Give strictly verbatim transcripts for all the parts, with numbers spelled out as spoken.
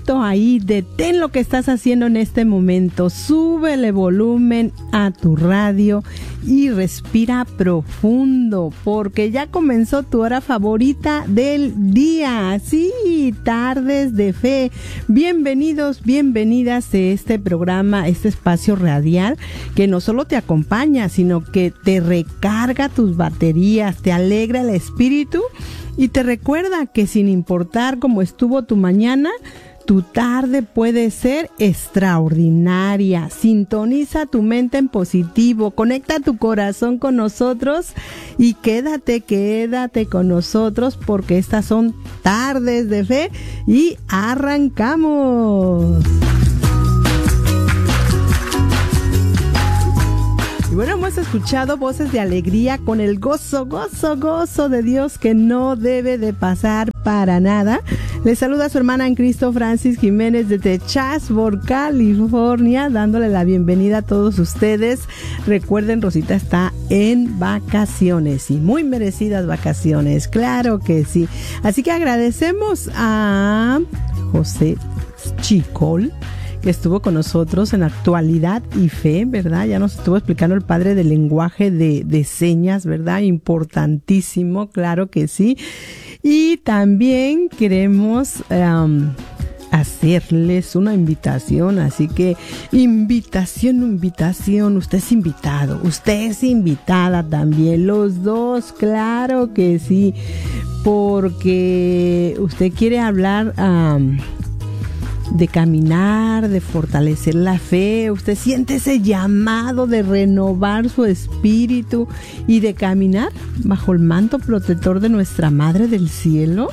alto ahí, detén lo que estás haciendo en este momento, súbele volumen a tu radio y respira profundo, porque ya comenzó tu hora favorita del día. Sí, Tardes de Fe. Bienvenidos, bienvenidas a este programa, este espacio radial que no solo te acompaña, sino que te recarga tus baterías, te alegra el espíritu y te recuerda que sin importar cómo estuvo tu mañana, tu tarde puede ser extraordinaria. Sintoniza tu mente en positivo, conecta tu corazón con nosotros y quédate, quédate con nosotros porque estas son Tardes de Fe y arrancamos. Y bueno, hemos escuchado voces de alegría con el gozo, gozo, gozo de Dios que no debe de pasar para nada. Les saluda a su hermana en Cristo, Francis Jiménez, desde Chatsworth, California, dándole la bienvenida a todos ustedes. Recuerden, Rosita está en vacaciones y muy merecidas vacaciones, claro que sí. Así que agradecemos a José Chicol, que estuvo con nosotros en Actualidad y Fe, ¿verdad? Ya nos estuvo explicando el padre del lenguaje de, de señas, ¿verdad? Importantísimo, claro que sí. Y también queremos um, hacerles una invitación, así que invitación, invitación, usted es invitado, usted es invitada también, los dos, claro que sí, porque usted quiere hablar um, de caminar, de fortalecer la fe, usted siente ese llamado de renovar su espíritu y de caminar bajo el manto protector de nuestra Madre del Cielo.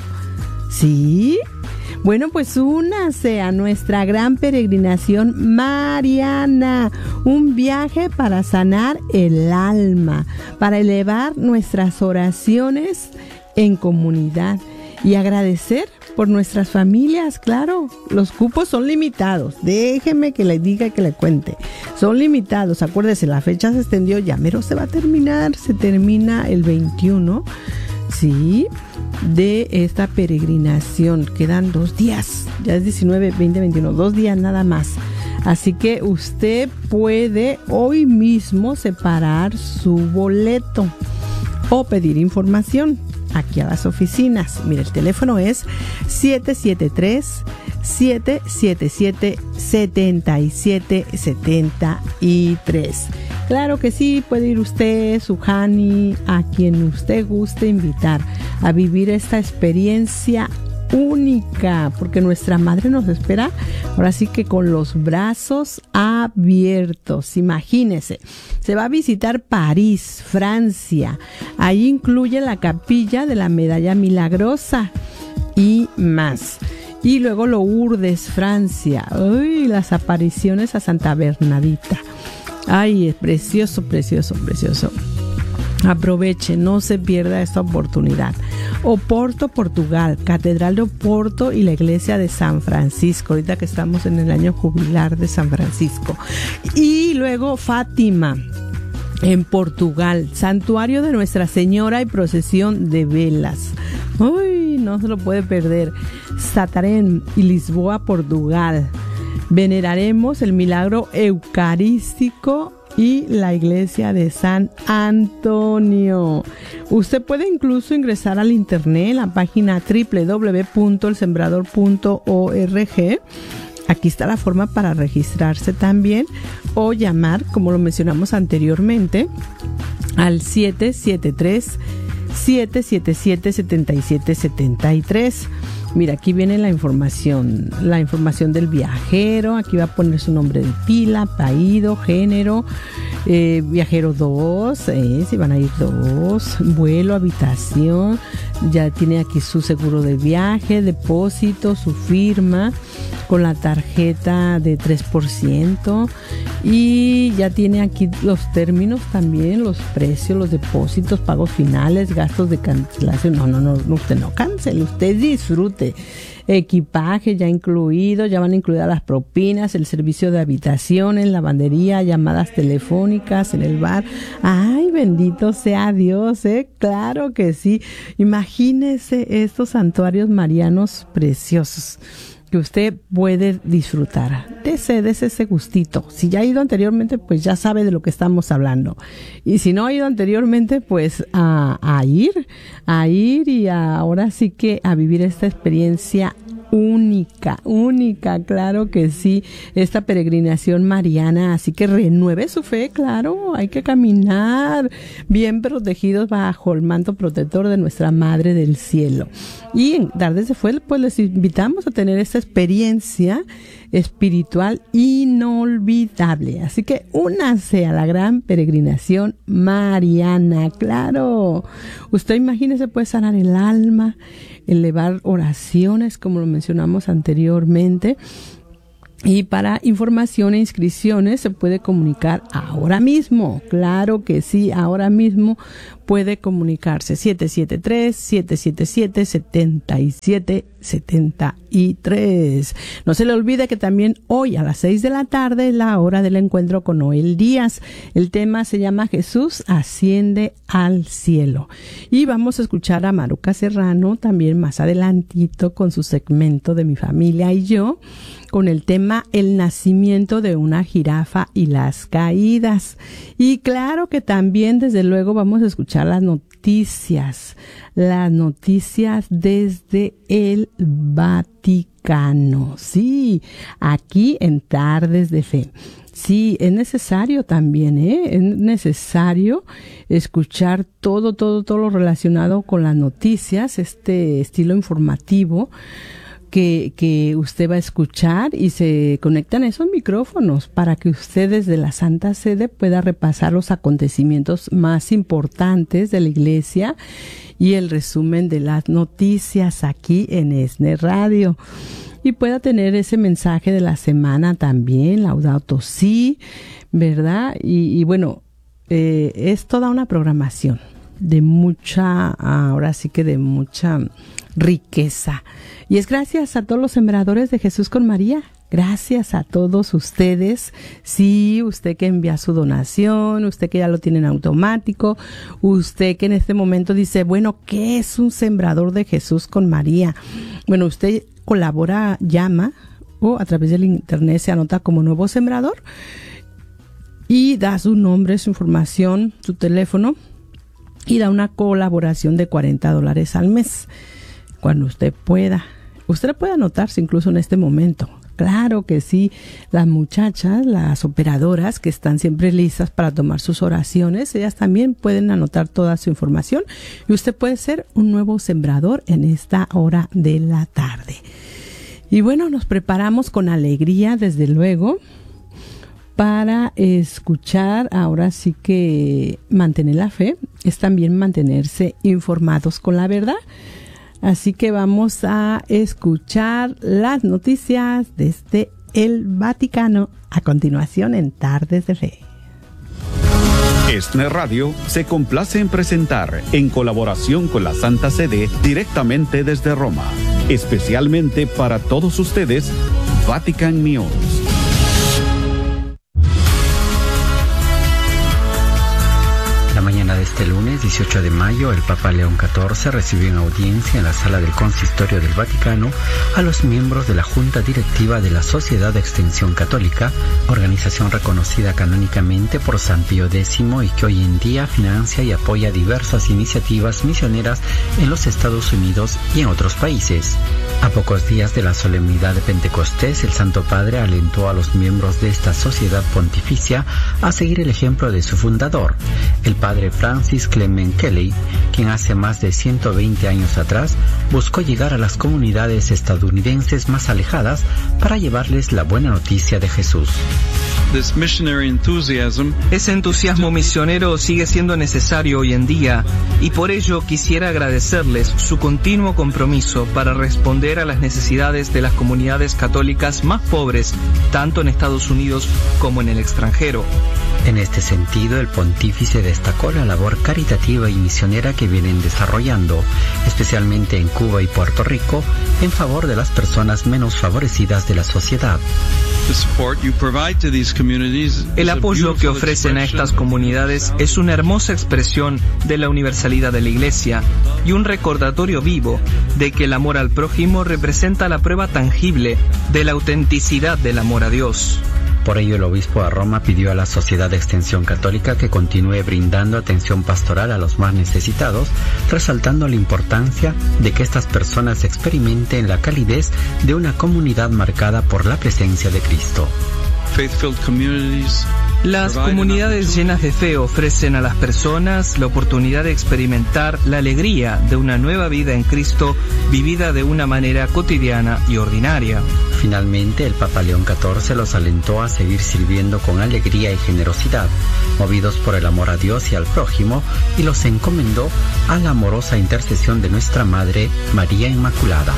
¿Sí? Bueno, pues únase a nuestra gran peregrinación mariana, un viaje para sanar el alma, para elevar nuestras oraciones en comunidad y agradecer por nuestras familias. Claro, los cupos son limitados. Déjeme que le diga y que le cuente. Son limitados. Acuérdese, la fecha se extendió, ya mero se va a terminar. Se termina el veintiuno, sí, de esta peregrinación. Quedan dos días. Ya es diecinueve, veinte, veintiuno. Dos días nada más. Así que usted puede hoy mismo separar su boleto o pedir información aquí a las oficinas. Mira, el teléfono es siete siete tres, siete siete siete, siete siete siete tres. Claro que sí, puede ir usted, su Hani, a quien usted guste invitar a vivir esta experiencia única, porque nuestra Madre nos espera ahora sí que con los brazos abiertos. Imagínese, se va a visitar París, Francia. Ahí incluye la capilla de la Medalla Milagrosa y más. Y luego Lourdes, Francia. Uy, las apariciones a Santa Bernadita. Ay, es precioso, precioso, precioso. Aproveche, no se pierda esta oportunidad. Oporto, Portugal, Catedral de Oporto y la Iglesia de San Francisco, ahorita que estamos en el año jubilar de San Francisco. Y luego Fátima, en Portugal, Santuario de Nuestra Señora y procesión de velas. Uy, no se lo puede perder. Santarém y Lisboa, Portugal. Veneraremos el milagro eucarístico y la iglesia de San Antonio. Usted puede incluso ingresar al internet, la página doble u doble u doble u punto el sembrador punto org. Aquí está la forma para registrarse también o llamar, como lo mencionamos anteriormente, al siete siete tres, siete siete siete, siete siete siete tres. Mira, aquí viene la información, la información del viajero. Aquí va a poner su nombre de pila, apellido, género, eh, viajero dos, eh, si van a ir dos, vuelo, habitación. Ya tiene aquí su seguro de viaje, depósito, su firma con la tarjeta de tres por ciento. Y ya tiene aquí los términos también, los precios, los depósitos, pagos finales, gastos de cancelación. No, no, no, usted no cancele, usted disfrute. Equipaje ya incluido, ya van incluidas las propinas, el servicio de habitaciones, lavandería, llamadas telefónicas en el bar. Ay, bendito sea Dios, ¿eh? Claro que sí. Imagínese estos santuarios marianos preciosos. que usted puede disfrutar. Dese, dese ese gustito. Si ya ha ido anteriormente, pues ya sabe de lo que estamos hablando. Y si no ha ido anteriormente, pues a, a ir, a ir y a, ahora sí que a vivir esta experiencia única, única, claro que sí, esta peregrinación mariana, así que renueve su fe, claro, hay que caminar bien protegidos bajo el manto protector de nuestra Madre del Cielo. Y en Tardes de Fuel, pues les invitamos a tener esta experiencia espiritual inolvidable. Así que únase a la gran peregrinación mariana, claro. Usted imagínese, puede sanar el alma, elevar oraciones, como lo mencionamos anteriormente. Y para información e inscripciones se puede comunicar ahora mismo. Claro que sí, ahora mismo puede comunicarse. siete siete tres, siete siete siete, siete siete siete tres. No se le olvide que también hoy a las seis de la tarde es la hora del encuentro con Noel Díaz. El tema se llama Jesús asciende al cielo. Y vamos a escuchar a Maruca Serrano también más adelantito con su segmento de Mi Familia y Yo, con el tema El nacimiento de una jirafa y las caídas. Y claro que también, desde luego, vamos a escuchar las noticias, las noticias desde el Vaticano. Sí, aquí en Tardes de Fe. Sí, es necesario también, ¿eh? Es necesario escuchar todo, todo, todo lo relacionado con las noticias, este estilo informativo que, que usted va a escuchar, y se conectan esos micrófonos para que usted desde la Santa Sede pueda repasar los acontecimientos más importantes de la Iglesia y el resumen de las noticias aquí en ESNE Radio. Y pueda tener ese mensaje de la semana también, Laudato Si, ¿verdad? Y, y bueno, eh, es toda una programación de mucha, ahora sí que de mucha riqueza. Y es gracias a todos los sembradores de Jesús con María. Gracias a todos ustedes. Sí, usted que envía su donación, usted que ya lo tiene en automático, usted que en este momento dice, bueno, ¿qué es un sembrador de Jesús con María? Bueno, usted colabora, llama o a través del internet se anota como nuevo sembrador y da su nombre, su información, su teléfono y da una colaboración de cuarenta dólares al mes. Cuando usted pueda, usted puede anotarse incluso en este momento. Claro que sí, las muchachas, las operadoras que están siempre listas para tomar sus oraciones, ellas también pueden anotar toda su información y usted puede ser un nuevo sembrador en esta hora de la tarde. Y bueno, nos preparamos con alegría, desde luego, para escuchar. Ahora sí que mantener la fe es también mantenerse informados con la verdad. Así que vamos a escuchar las noticias desde el Vaticano a continuación en Tardes de Fe. ESNE Radio se complace en presentar, en colaboración con la Santa Sede, directamente desde Roma, especialmente para todos ustedes, Vatican News. La mañana de este lunes, dieciocho de mayo, el Papa León catorce recibió en audiencia en la sala del Consistorio del Vaticano a los miembros de la Junta Directiva de la Sociedad de Extensión Católica, organización reconocida canónicamente por San Pío décimo y que hoy en día financia y apoya diversas iniciativas misioneras en los Estados Unidos y en otros países. A pocos días de la solemnidad de Pentecostés, el Santo Padre alentó a los miembros de esta sociedad pontificia a seguir el ejemplo de su fundador, el Padre Francis Clement Kelly, quien hace más de ciento veinte años atrás buscó llegar a las comunidades estadounidenses más alejadas para llevarles la buena noticia de Jesús. Ese entusiasmo misionero sigue siendo necesario hoy en día y por ello quisiera agradecerles su continuo compromiso para responder a las necesidades de las comunidades católicas más pobres, tanto en Estados Unidos como en el extranjero. En este sentido, el pontífice destacó la labor caritativa y misionera que vienen desarrollando, especialmente en Cuba y Puerto Rico, en favor de las personas menos favorecidas de la sociedad. El apoyo que ofrecen a estas comunidades es una hermosa expresión de la universalidad de la Iglesia y un recordatorio vivo de que el amor al prójimo representa la prueba tangible de la autenticidad del amor a Dios. Por ello, el obispo de Roma pidió a la Sociedad de Extensión Católica que continúe brindando atención pastoral a los más necesitados, resaltando la importancia de que estas personas experimenten la calidez de una comunidad marcada por la presencia de Cristo. Las comunidades llenas de fe ofrecen a las personas la oportunidad de experimentar la alegría de una nueva vida en Cristo vivida de una manera cotidiana y ordinaria. Finalmente, el Papa León catorce los alentó a seguir sirviendo con alegría y generosidad, movidos por el amor a Dios y al prójimo, y los encomendó a la amorosa intercesión de nuestra Madre María Inmaculada.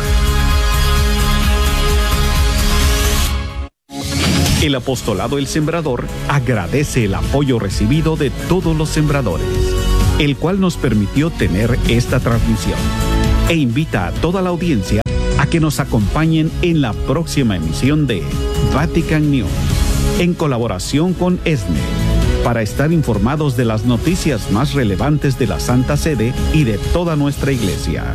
El Apostolado El Sembrador agradece el apoyo recibido de todos los sembradores, el cual nos permitió tener esta transmisión, e invita a toda la audiencia a que nos acompañen en la próxima emisión de Vatican News, en colaboración con ESNE, para estar informados de las noticias más relevantes de la Santa Sede y de toda nuestra Iglesia.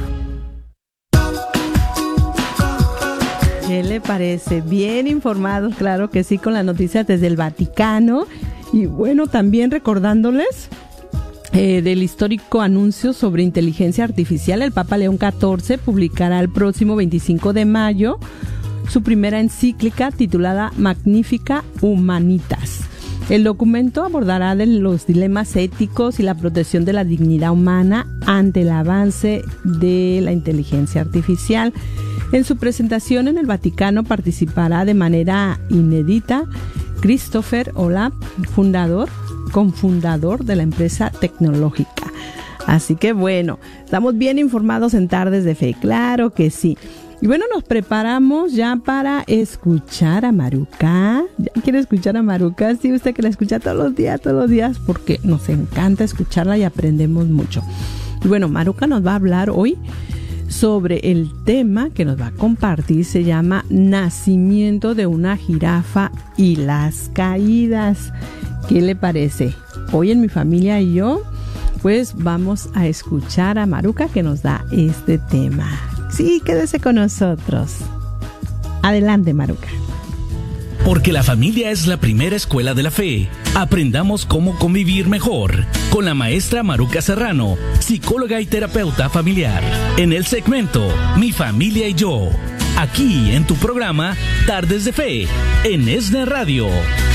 ¿Qué le parece? Bien informados, claro que sí, con las noticias desde el Vaticano. Y bueno, también recordándoles eh, del histórico anuncio sobre inteligencia artificial. El Papa León catorce publicará el próximo veinticinco de mayo su primera encíclica titulada Magnificat Humanitas. El documento abordará de los dilemas éticos y la protección de la dignidad humana ante el avance de la inteligencia artificial. En su presentación en el Vaticano participará de manera inédita Christopher Olaf, fundador, cofundador de la empresa tecnológica. Así que bueno, estamos bien informados en Tardes de Fe, claro que sí. Y bueno, nos preparamos ya para escuchar a Maruca. ¿Ya quiere escuchar a Maruca? Sí, usted que la escucha todos los días, todos los días, porque nos encanta escucharla y aprendemos mucho. Y bueno, Maruca nos va a hablar hoy sobre el tema que nos va a compartir. Se llama Nacimiento de una jirafa y las caídas. ¿Qué le parece? Hoy en mi familia y yo, pues vamos a escuchar a Maruca que nos da este tema. Sí, quédese con nosotros. Adelante, Maruca. Porque la familia es la primera escuela de la fe. Aprendamos cómo convivir mejor con la maestra Maruca Serrano, psicóloga y terapeuta familiar, en el segmento Mi Familia y Yo, aquí en tu programa Tardes de Fe, en ESNE Radio.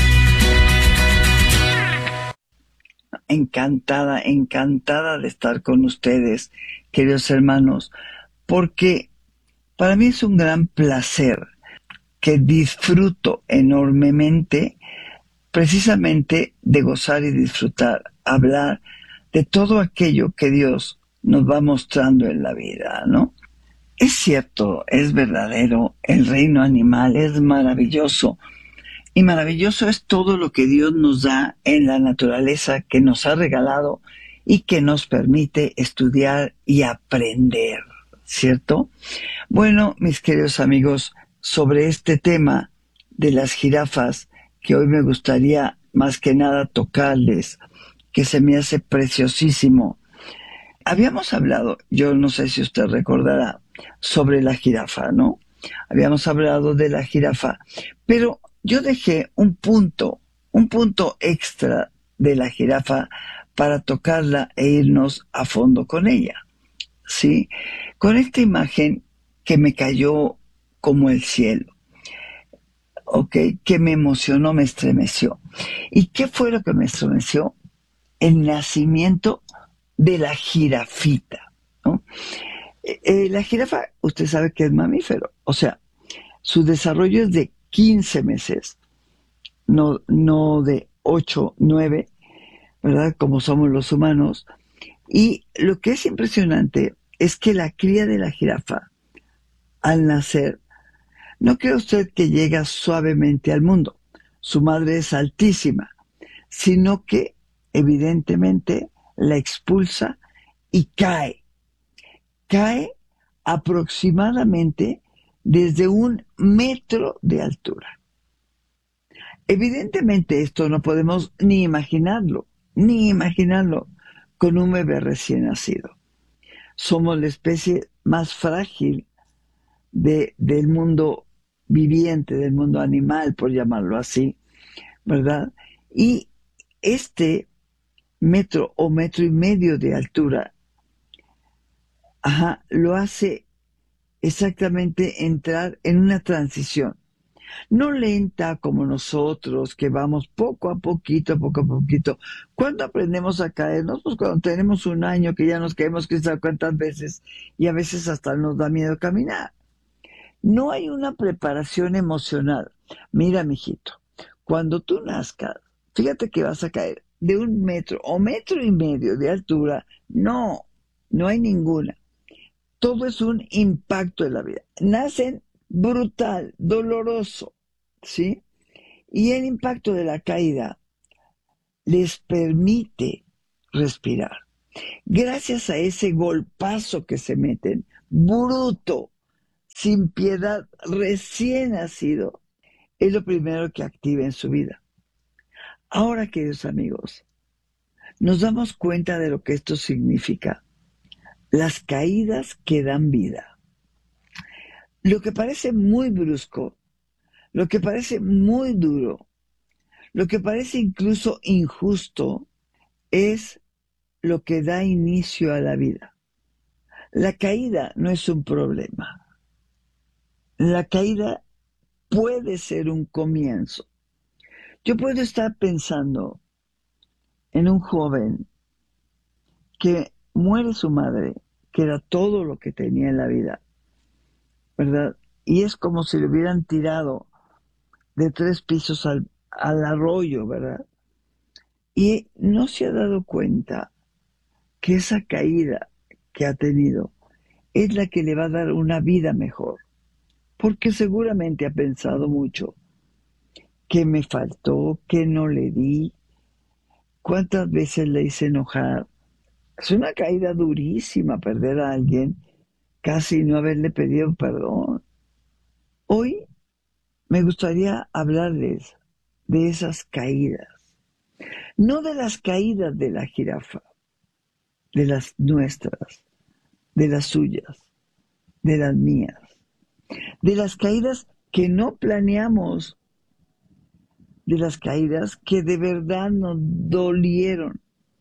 Encantada, encantada de estar con ustedes, queridos hermanos, porque para mí es un gran placer que disfruto enormemente precisamente de gozar y disfrutar, hablar de todo aquello que Dios nos va mostrando en la vida, ¿no? Es cierto, es verdadero, el reino animal es maravilloso, y maravilloso es todo lo que Dios nos da en la naturaleza que nos ha regalado y que nos permite estudiar y aprender, ¿cierto? Bueno, mis queridos amigos, sobre este tema de las jirafas, que hoy me gustaría más que nada tocarles, que se me hace preciosísimo. Habíamos hablado, yo no sé si usted recordará, sobre la jirafa, ¿no? Habíamos hablado de la jirafa, pero yo dejé un punto, un punto extra de la jirafa para tocarla e irnos a fondo con ella, ¿sí? Con esta imagen que me cayó como el cielo, ¿ok? Que me emocionó, me estremeció. ¿Y qué fue lo que me estremeció? El nacimiento de la jirafita, ¿no? Eh, la jirafa, usted sabe que es mamífero, o sea, su desarrollo es de quince meses, no, no de ocho, nueve, ¿verdad? Como somos los humanos. Y lo que es impresionante es que la cría de la jirafa, al nacer, no cree usted que llega suavemente al mundo. Su madre es altísima. sino que evidentemente la expulsa y cae. Cae aproximadamente desde un metro de altura. Evidentemente esto no podemos ni imaginarlo, ni imaginarlo con un bebé recién nacido. Somos la especie más frágil de, del mundo viviente, del mundo animal, por llamarlo así, ¿verdad? Y este metro o metro y medio de altura, ajá, lo hace exactamente entrar en una transición. No lenta como nosotros, que vamos poco a poquito, poco a poquito. ¿Cuándo aprendemos a caernos? Pues cuando tenemos un año que ya nos caemos quién sabe cuántas veces y a veces hasta nos da miedo caminar. No hay una preparación emocional. Mira, mijito, cuando tú nazcas, fíjate que vas a caer de un metro o metro y medio de altura. No, no hay ninguna. Todo es un impacto de la vida. Nacen brutal, doloroso, ¿sí? Y el impacto de la caída les permite respirar. Gracias a ese golpazo que se meten, bruto, sin piedad, recién nacido, es lo primero que activa en su vida. Ahora, queridos amigos, nos damos cuenta de lo que esto significa. Las caídas que dan vida. Lo que parece muy brusco, lo que parece muy duro, lo que parece incluso injusto, es lo que da inicio a la vida. La caída no es un problema. La caída puede ser un comienzo. Yo puedo estar pensando en un joven que muere su madre, que era todo lo que tenía en la vida, ¿verdad? Y es como si le hubieran tirado de tres pisos al, al arroyo, ¿verdad? Y no se ha dado cuenta que esa caída que ha tenido es la que le va a dar una vida mejor. Porque seguramente ha pensado mucho. ¿Qué me faltó? ¿Qué no le di? ¿Cuántas veces le hice enojar? Es una caída durísima perder a alguien, casi no haberle pedido perdón. Hoy me gustaría hablarles de esas caídas. No de las caídas de la jirafa, de las nuestras, de las suyas, de las mías. De las caídas que no planeamos, de las caídas que de verdad nos dolieron.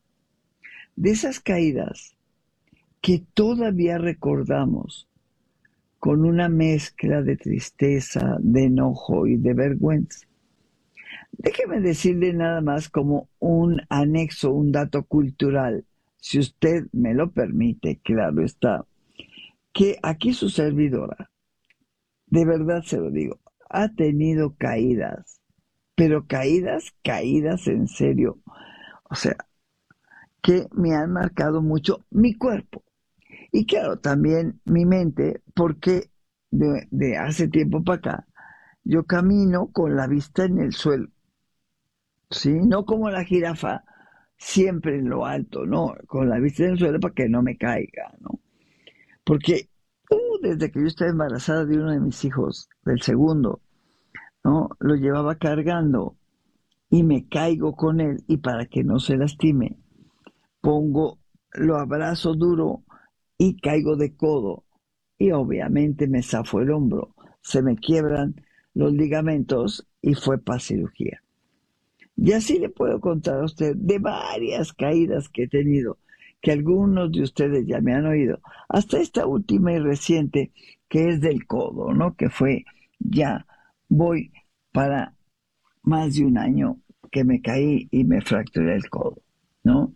De esas caídas que todavía recordamos con una mezcla de tristeza, de enojo y de vergüenza. Déjeme decirle nada más como un anexo, un dato cultural, si usted me lo permite, claro está, que aquí su servidora, de verdad se lo digo, ha tenido caídas, pero caídas, caídas en serio. O sea, que me han marcado mucho mi cuerpo. Y claro, también mi mente, porque de, de hace tiempo para acá, yo camino con la vista en el suelo. ¿Sí? No como la jirafa, siempre en lo alto, no, con la vista en el suelo para que no me caiga, ¿no? Porque uh, desde que yo estaba embarazada de uno de mis hijos, del segundo, ¿no? Lo llevaba cargando y me caigo con él y para que no se lastime, pongo, lo abrazo duro y caigo de codo y obviamente me zafó el hombro, se me quiebran los ligamentos y fue para cirugía. Y así le puedo contar a usted de varias caídas que he tenido, que algunos de ustedes ya me han oído, hasta esta última y reciente, que es del codo, ¿no? Que fue ya, voy para más de un año que me caí y me fracturé el codo, ¿no?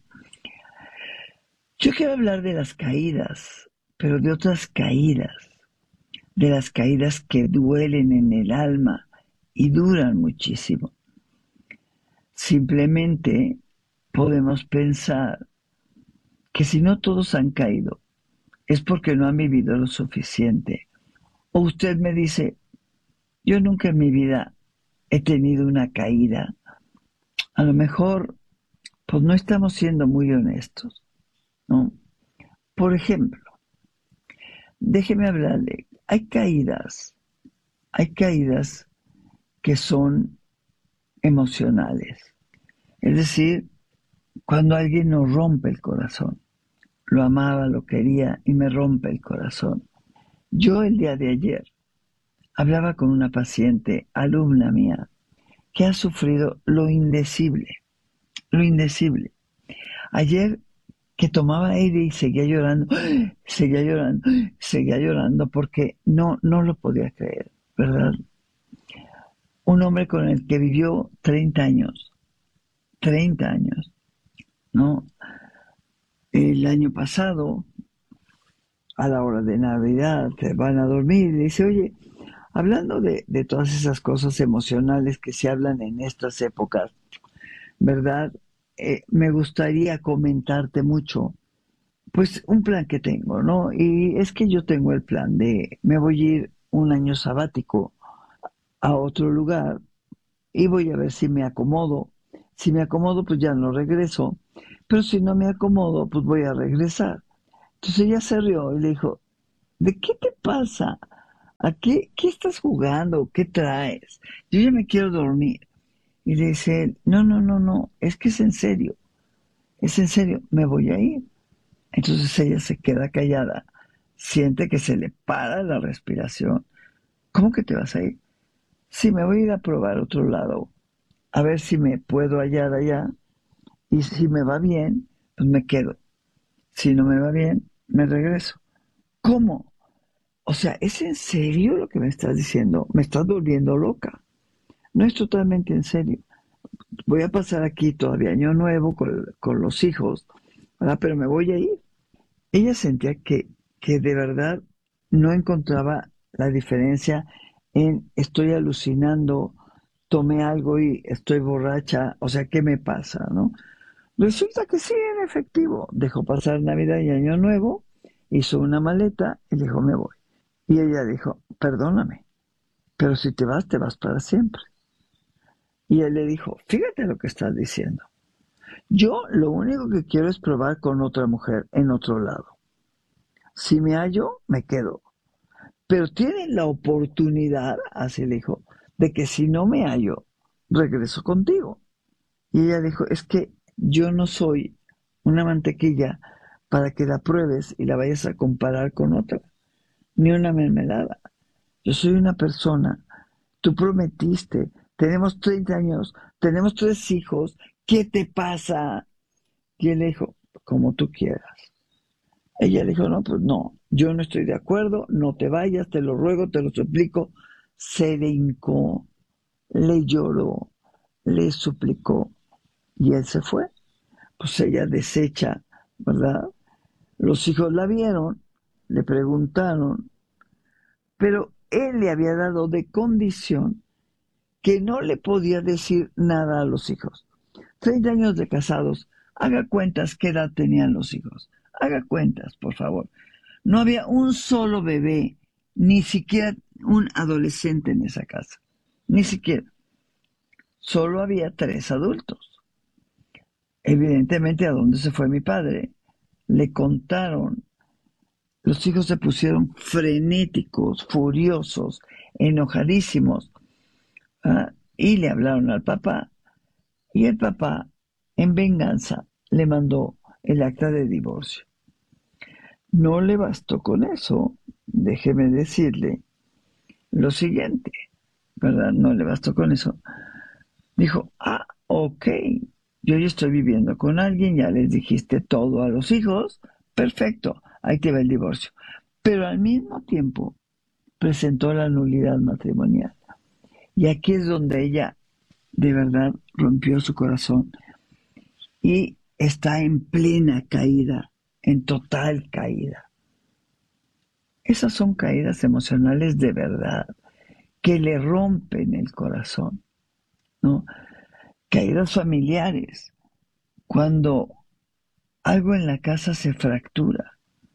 Yo quiero hablar de las caídas, pero de otras caídas, de las caídas que duelen en el alma y duran muchísimo. Simplemente podemos pensar que si no todos han caído, es porque no han vivido lo suficiente. O usted me dice, yo nunca en mi vida he tenido una caída. a lo mejor pues no estamos siendo muy honestos, ¿no? Por ejemplo, déjeme hablarle, hay caídas, hay caídas que son emocionales. Es decir, cuando alguien nos rompe el corazón, lo amaba, lo quería y me rompe el corazón. Yo el día de ayer hablaba con una paciente, alumna mía, que ha sufrido lo indecible, lo indecible. Ayer que tomaba aire y seguía llorando, seguía llorando, seguía llorando porque no, no lo podía creer, ¿verdad? Un hombre con el que vivió treinta años, treinta años, ¿no? El año pasado, a la hora de Navidad, te van a dormir y dice, oye, hablando de, de todas esas cosas emocionales que se hablan en estas épocas, ¿verdad? Eh, me gustaría comentarte mucho, pues un plan que tengo, ¿no? Y es que yo tengo el plan de, me voy a ir un año sabático a otro lugar y voy a ver si me acomodo. Si me acomodo, pues ya no regreso, pero si no me acomodo, pues voy a regresar. Entonces ella se rió y le dijo, ¿de qué te pasa? ¿A qué, qué estás jugando? ¿Qué traes? Yo ya me quiero dormir. Y le dice él, no, no, no, no, es que es en serio, es en serio, me voy a ir. Entonces ella se queda callada, siente que se le para la respiración. ¿Cómo que te vas a ir? Sí, me voy a ir a probar otro lado, a ver si me puedo hallar allá, y si me va bien, pues me quedo. Si no me va bien, me regreso. ¿Cómo? O sea, ¿es en serio lo que me estás diciendo? Me estás volviendo loca. No es totalmente en serio. Voy a pasar aquí todavía año nuevo con, con los hijos, ¿verdad? Pero me voy a ir. Ella sentía que, que de verdad no encontraba la diferencia en estoy alucinando, tomé algo y estoy borracha, o sea, ¿qué me pasa, no? Resulta que sí, en efectivo, dejó pasar Navidad y Año Nuevo, hizo una maleta y dijo, me voy. Y ella dijo, perdóname, pero si te vas, te vas para siempre. Y él le dijo, fíjate lo que estás diciendo. Yo lo único que quiero es probar con otra mujer en otro lado. Si me hallo, me quedo. Pero tienen la oportunidad, así le dijo, de que si no me hallo, regreso contigo. Y ella dijo, es que yo no soy una mantequilla para que la pruebes y la vayas a comparar con otra, ni una mermelada. Yo soy una persona, tú prometiste, tenemos treinta años, tenemos tres hijos, ¿qué te pasa? Y él le dijo, como tú quieras. Ella le dijo, no, pues no, yo no estoy de acuerdo, no te vayas, te lo ruego, te lo suplico. Se le hincó, le lloró, le suplicó y él se fue. Pues ella deshecha, ¿verdad? Los hijos la vieron, le preguntaron, pero él le había dado de condición que no le podía decir nada a los hijos. treinta años de casados, haga cuentas qué edad tenían los hijos. Haga cuentas, por favor. No había un solo bebé, ni siquiera un adolescente en esa casa. Ni siquiera. Solo había tres adultos. Evidentemente, ¿a dónde se fue mi padre? Le contaron. Los hijos se pusieron frenéticos, furiosos, enojadísimos. ¿Ah? Y le hablaron al papá. Y el papá, en venganza, le mandó el acta de divorcio. No le bastó con eso, déjeme decirle lo siguiente, ¿verdad? No le bastó con eso. Dijo, ah, ok, yo ya estoy viviendo con alguien, ya les dijiste todo a los hijos, perfecto, ahí te va el divorcio. Pero al mismo tiempo presentó la nulidad matrimonial. Y aquí es donde ella de verdad rompió su corazón y está en plena caída, en total caída. Esas son caídas emocionales de verdad, que le rompen el corazón, ¿no? Caídas familiares, cuando algo en la casa se fractura,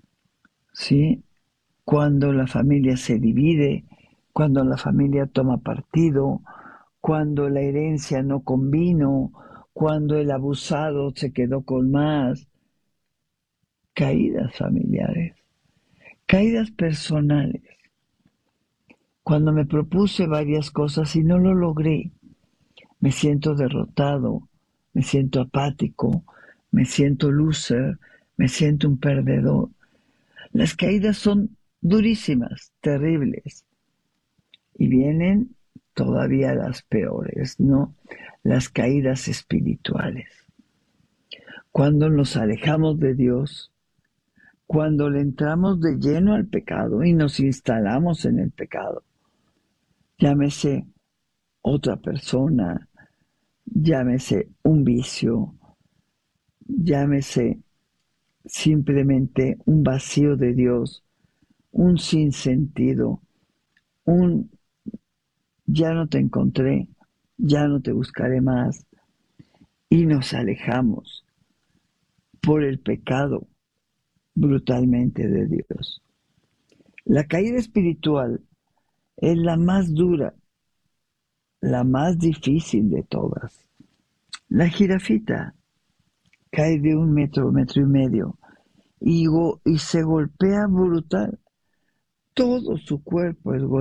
¿sí? Cuando la familia se divide, cuando la familia toma partido, cuando la herencia no convino, cuando el abusado se quedó con más. Caídas familiares, caídas personales. Cuando me propuse varias cosas y no lo logré, me siento derrotado, me siento apático, me siento loser, me siento un perdedor. Las caídas son durísimas, terribles. Y vienen todavía las peores, ¿no? Las caídas espirituales. Cuando nos alejamos de Dios, cuando le entramos de lleno al pecado y nos instalamos en el pecado, llámese otra persona, llámese un vicio, llámese simplemente un vacío de Dios, un sinsentido, un ya no te encontré, ya no te buscaré más, y nos alejamos por el pecado brutalmente de Dios. La caída espiritual es la más dura, la más difícil de todas. La jirafita cae de un metro, metro y medio, y, go- y se golpea brutal. Todo su cuerpo es golpeado.